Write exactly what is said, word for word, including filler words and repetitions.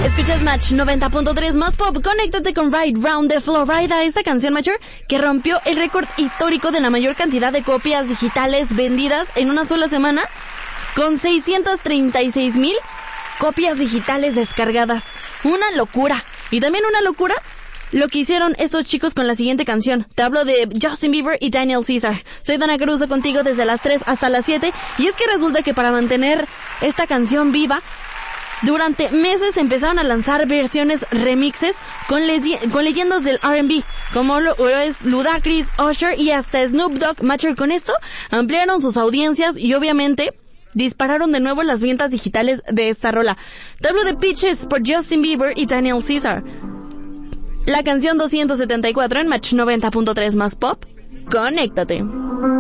Escuchas Match noventa punto tres más pop. Conéctate con Ride Round de Florida, esta canción mayor que rompió el récord histórico de la mayor cantidad de copias digitales vendidas en una sola semana, con seiscientas treinta y seis mil copias digitales descargadas. Una locura. Y también una locura lo que hicieron estos chicos con la siguiente canción. Te hablo de Justin Bieber y Daniel Caesar. Soy Dana Caruso contigo desde las tres hasta las siete. Y es que resulta que para mantener esta canción viva, durante meses empezaron a lanzar versiones remixes con, le- con leyendas del R and B, como lo, lo es Ludacris, Usher y hasta Snoop Dogg. Macho, y con esto ampliaron sus audiencias y obviamente dispararon de nuevo las ventas digitales de esta rola. Te hablo de Peaches por Justin Bieber y Daniel Caesar. La canción doscientos setenta y cuatro en Match noventa punto tres más pop. Conéctate.